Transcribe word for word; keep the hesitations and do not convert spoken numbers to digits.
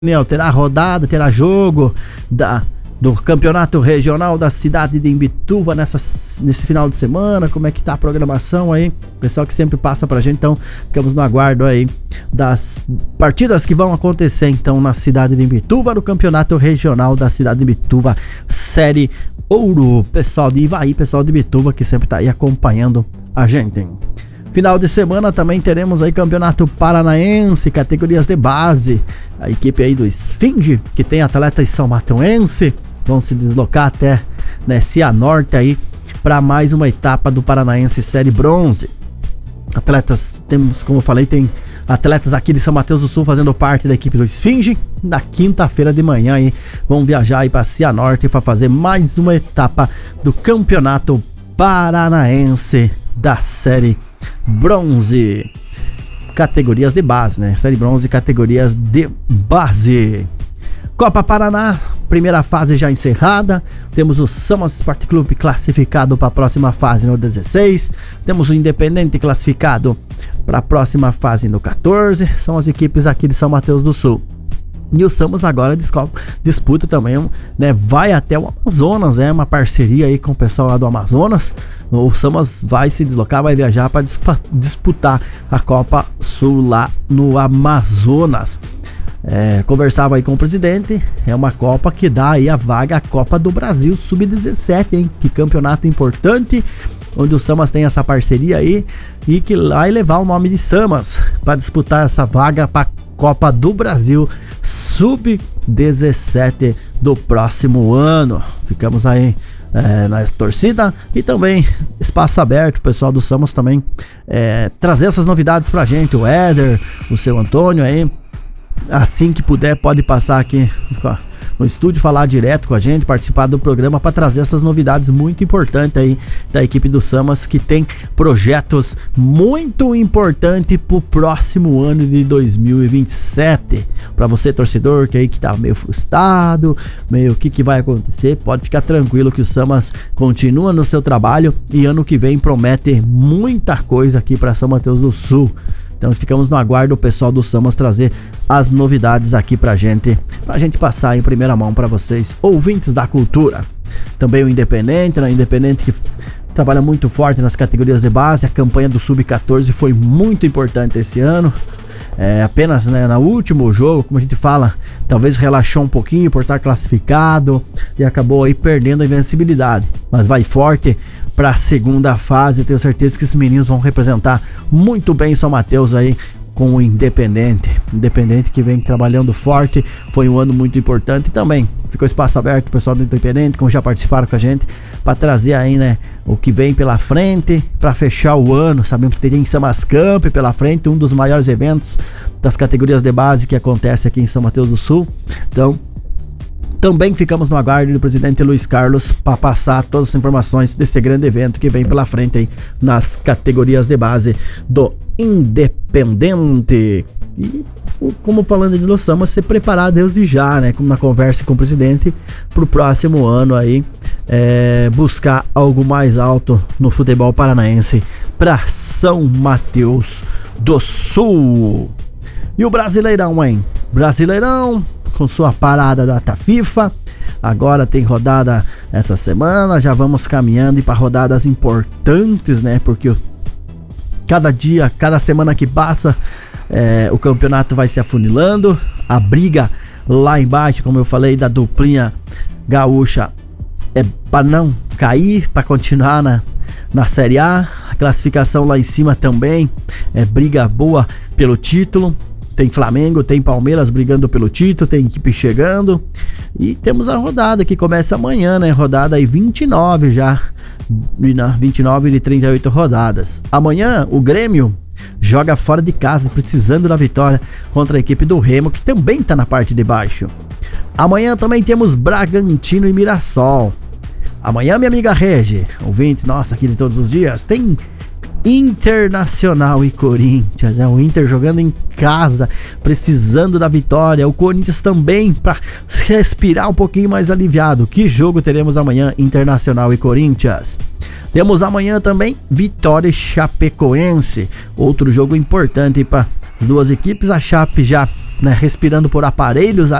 Terá rodada, terá jogo da, do campeonato regional da cidade de Imbituva nessa, nesse final de semana. Como é que tá a programação aí? Pessoal que sempre passa pra gente, então ficamos no aguardo aí das partidas que vão acontecer então na cidade de Imbituva, no campeonato regional da cidade de Imbituva, Série Ouro. Pessoal de Ivaí, pessoal de Imbituva que sempre tá aí acompanhando a gente. Final de semana também teremos aí Campeonato Paranaense, categorias de base. A equipe aí do Esfinge, que tem atletas são matoense, vão se deslocar até, né, Cianorte aí para mais uma etapa do Paranaense Série Bronze. Atletas, temos, como eu falei, tem atletas aqui de São Mateus do Sul fazendo parte da equipe do Esfinge. Na quinta-feira de manhã aí vão viajar aí para Cianorte para fazer mais uma etapa do Campeonato Paranaense da Série Bronze, categorias de base, né? Série Bronze, categorias de base. Copa Paraná, primeira fase já encerrada. Temos o Samas Sport Clube classificado para a próxima fase no dezesseis. Temos o Independente classificado para a próxima fase no quatorze. São as equipes aqui de São Mateus do Sul. E o Samas agora disputa também, né? Vai até o Amazonas, é né? Uma parceria aí com o pessoal lá do Amazonas. O Samas vai se deslocar, vai viajar para disputar a Copa Sul lá no Amazonas. É, conversava aí com o presidente, é uma Copa que dá aí a vaga à Copa do Brasil sub dezessete, hein? Que campeonato importante, onde o Samas tem essa parceria aí e que vai levar o nome de Samas para disputar essa vaga para Copa do Brasil sub dezessete do próximo ano. Ficamos aí É, na torcida e também espaço aberto, o pessoal do Samas também é, trazer essas novidades pra gente, o Éder, o seu Antônio aí, assim que puder pode passar aqui no estúdio, falar direto com a gente, participar do programa para trazer essas novidades muito importantes aí da equipe do Samas, que tem projetos muito importantes pro próximo ano de dois mil e vinte e sete. Para você torcedor que aí que tá meio frustrado, meio o que que vai acontecer, pode ficar tranquilo que o Samas continua no seu trabalho e ano que vem promete muita coisa aqui para São Mateus do Sul. Então ficamos no aguardo o pessoal do Samas trazer as novidades aqui pra gente, pra gente passar em primeira mão para vocês, ouvintes da cultura. Também o Independente, né? Independente que trabalha muito forte nas categorias de base. A campanha do sub quatorze foi muito importante esse ano. É, apenas, né, no último jogo, como a gente fala, talvez relaxou um pouquinho por estar classificado e acabou aí perdendo a invencibilidade, mas vai forte para a segunda fase. Tenho certeza que esses meninos vão representar muito bem São Mateus aí com o Independente. Independente que vem trabalhando forte, foi um ano muito importante também. Ficou espaço aberto o pessoal do Independente, como já participaram com a gente, para trazer aí, né, o que vem pela frente, para fechar o ano. Sabemos que tem Samas Camp pela frente, um dos maiores eventos das categorias de base que acontece aqui em São Mateus do Sul. Então, também ficamos no aguardo do presidente Luiz Carlos para passar todas as informações desse grande evento que vem pela frente aí nas categorias de base do Independente. E como falando de Los Samas, se preparar desde já, né, como na conversa com o presidente, para o próximo ano aí é, buscar algo mais alto no futebol paranaense para São Mateus do Sul. E o Brasileirão, hein? Brasileirão com sua parada data FIFA. Agora tem rodada essa semana, já vamos caminhando para rodadas importantes, né? Porque cada dia, cada semana que passa, é, o campeonato vai se afunilando. A briga lá embaixo, como eu falei, da duplinha gaúcha é para não cair, para continuar na, na Série A. A classificação lá em cima também é briga boa pelo título. Tem Flamengo, tem Palmeiras brigando pelo título, tem equipe chegando. E temos a rodada que começa amanhã, né? Rodada aí vinte e nove já. vinte e nove de trinta e oito rodadas. Amanhã o Grêmio joga fora de casa, precisando da vitória contra a equipe do Remo, que também tá na parte de baixo. Amanhã também temos Bragantino e Mirassol. Amanhã, minha amiga Regi, ouvinte nossa aqui de todos os dias, tem Internacional e Corinthians, é o Inter jogando em casa, precisando da vitória, o Corinthians também para respirar um pouquinho mais aliviado. Que jogo teremos amanhã, Internacional e Corinthians? Temos amanhã também Vitória e Chapecoense, outro jogo importante para as duas equipes, a Chape já, né, respirando por aparelhos